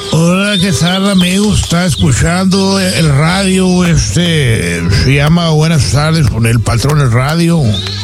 Hola, ¿qué tal, amigos? Está escuchando el radio, se llama Buenas tardes con el patrón del radio.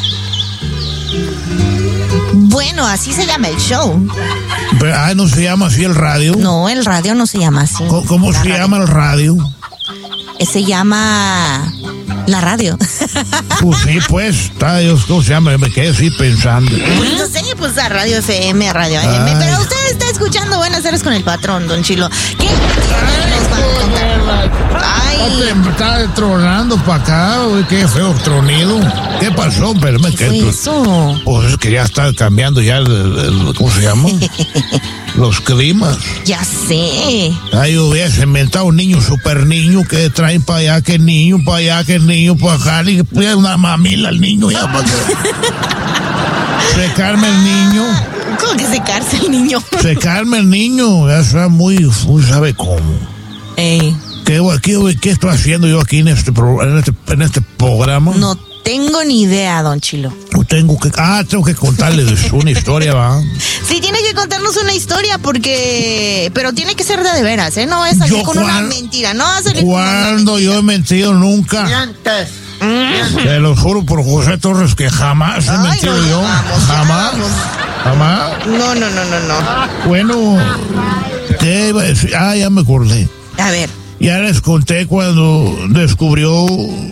Bueno, así se llama el show. Pero, ¿no se llama así el radio? No, el radio no se llama así. ¿Cómo se llama el radio? Se llama la radio. Pues sí, pues, está Dios, ¿cómo se llama? Me quedé así pensando. Pues no sé, pues a Radio FM, a Radio AM. Pero usted está escuchando Buenas tardes con el patrón, don Chilo. ¿Qué nos va a contar? Ay. Está tronando para acá, güey, qué feo tronido. ¿Qué pasó? Pero ¿Qué fue eso? Pues es que ya está cambiando ya ¿cómo se llama? Los climas. Ya sé. Ahí hubiese inventado un niño, super niño, que traen para allá, que niño, para allá, que niño, para acá, y que una mamila al niño ya para que secarme el niño. ¿Cómo que secarse el niño? Secarme el niño, ya está muy ¿sabe cómo? Ey. ¿Qué estoy haciendo yo aquí en este programa? No tengo ni idea, don Chilo. Tengo que contarles una historia, ¿va? Sí, tiene que contarnos una historia pero tiene que ser de veras, ¿eh? No va a salir con una mentira, no va a salir ¿Cuándo yo he mentido? Nunca. Mientes. Te lo juro por José Torres que jamás he mentido yo. Jamás. No. Bueno, ¿qué iba a decir? Ya me acordé. A ver. Ya les conté cuando descubrió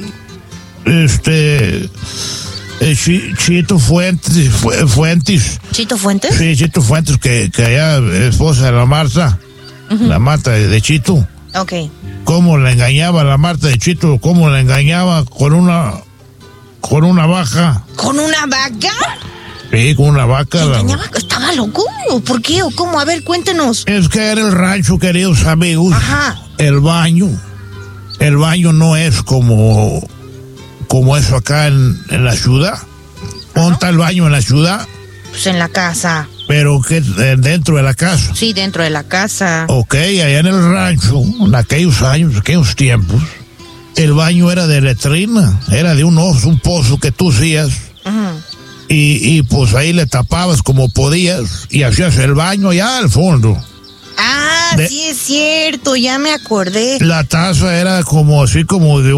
Chito Fuentes. ¿Chito Fuentes? Sí, Chito Fuentes, que ella esposa de la Marta. Uh-huh. La Marta de Chito. Ok. ¿Cómo la engañaba la Marta de Chito? ¿Cómo la engañaba con una vaca? ¿Con una vaca? Sí, con una vaca. ¿Estaba loco? ¿Por qué o cómo? A ver, cuéntenos. Es que era el rancho, queridos amigos. Ajá. El baño no es como eso acá en la ciudad. ¿Dónde está el baño en la ciudad? Pues en la casa. ¿Pero qué? ¿Dentro de la casa? Sí, dentro de la casa. Ok, allá en el rancho, en aquellos años, aquellos tiempos, el baño era de letrina, era de un pozo que tú hacías. Uh-huh. Y pues ahí le tapabas como podías y hacías el baño allá al fondo. Sí es cierto, ya me acordé. La taza era como así como de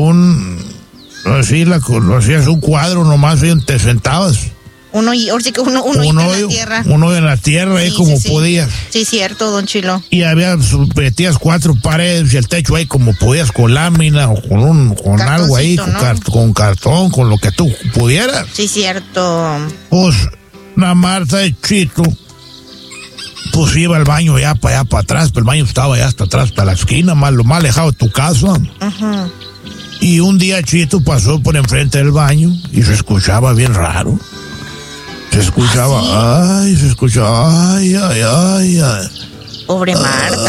lo hacías un cuadro nomás y te sentabas. Uno en la tierra. Uno en la tierra, sí, como sí. Podías. Sí, cierto, don Chilo. Y metías 4 paredes y el techo ahí como podías, con lámina o con algo ahí, ¿no? con cartón, con lo que tú pudieras. Sí, cierto. Pues la Marta de Chito, pues iba al baño ya para atrás, pero el baño estaba ya hasta atrás, hasta la esquina, lo más alejado de tu casa. Uh-huh. Y un día Chito pasó por enfrente del baño y se escuchaba bien raro. Se escuchaba, ¿sí? Se escuchaba, ay. Pobre Marta.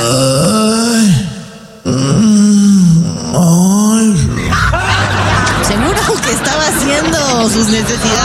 Ay. Seguro que estaba haciendo sus necesidades.